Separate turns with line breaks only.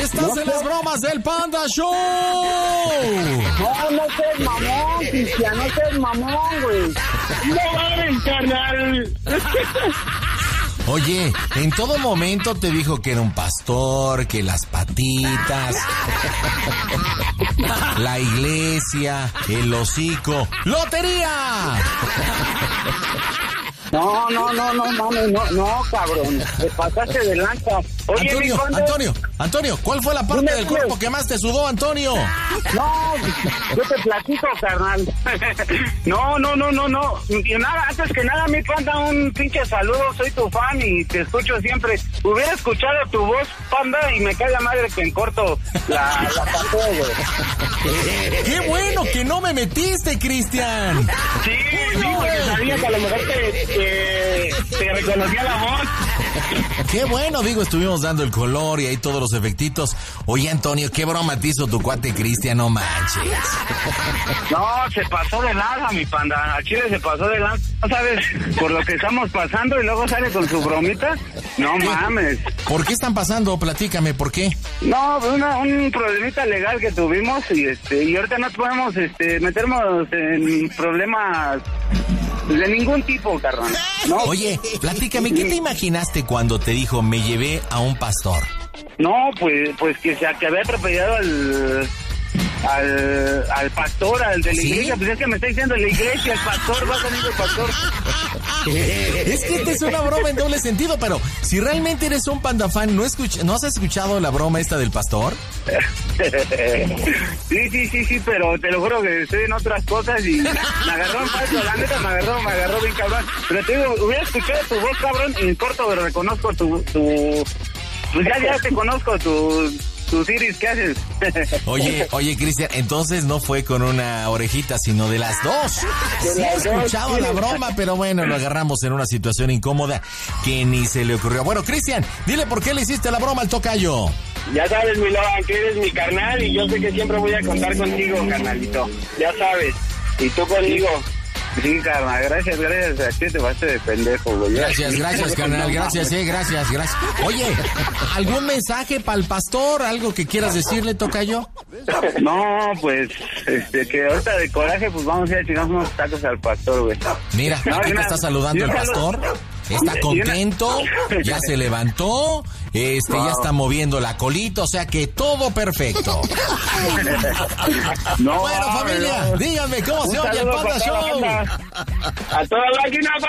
Estás en las bromas del Panda Show.
No seas mamón, Cristian, no seas mamón, güey.
No mames, carnal.
Oye, en todo momento te dijo que era un pastor, que las patitas, la iglesia, el hocico. ¡Lotería!
No, mames, no, cabrón. Te pasaste de lanza. Oye,
Antonio, ¿cuál fue la parte del cuerpo que más te sudó, Antonio?
No, yo te platico, carnal. No. Y nada, antes que nada, mi Panda, un pinche saludo. Soy tu fan y te escucho siempre. Hubiera escuchado tu voz, Panda, y me cae la madre que en corto la pantalla, güey.
¡Qué bueno que no me metiste, Cristian!
Sí, porque sabía que a lo mejor te reconocía la voz.
Qué bueno, estuvimos dando el color y ahí todos los efectitos. Oye, Antonio, qué broma te hizo tu cuate Cristian, no manches.
No, se pasó de lanza, mi Panda. A Chile se pasó de lanza. ¿No sabes por lo que estamos pasando y luego sale con su bromita? No mames.
¿Por qué están pasando? Platícame, ¿por qué?
No, un problemita legal que tuvimos y ahorita no podemos meternos en problemas de ningún tipo, carnal. ¿No?
Oye, platícame, ¿qué te imaginaste cuando te dijo me llevé a un pastor?
No, pues que había atropellado al pastor, al de la iglesia. Pues es que me está diciendo la iglesia, el pastor, va conmigo el pastor.
Es que esta es una broma en doble sentido, pero si realmente eres un Panda fan, ¿no has escuchado la broma esta del pastor?
Sí, pero te lo juro que estoy en otras cosas y me agarró en falso, la neta me agarró bien cabrón. Pero te digo, hubiera escuchado tu voz, cabrón, y en corto reconozco pues ya te conozco tus iris, ¿qué haces?
Oye, Cristian, entonces no fue con una orejita, sino de las dos. Sí he escuchado la broma, pero bueno, lo agarramos en una situación incómoda que ni se le ocurrió. Bueno, Cristian, dile por qué le hiciste la broma al tocayo.
Ya sabes, mi Logan, que eres mi carnal y yo sé que siempre voy a contar contigo, carnalito. Ya sabes. Y tú conmigo. Sí, carnal, gracias. Aquí te vas de pendejo, güey.
Gracias, carnal. Gracias. Oye, ¿algún mensaje para el pastor? ¿Algo que quieras decirle, tocayo?
No, pues, que ahorita de coraje, pues vamos a ir a chingar unos tacos al pastor, güey.
Mira, aquí te está saludando el pastor. Está contento, ya se levantó, ya está moviendo la colita, o sea que todo perfecto. Bueno, familia, díganme cómo se oye el Panda Show.
A toda máquina.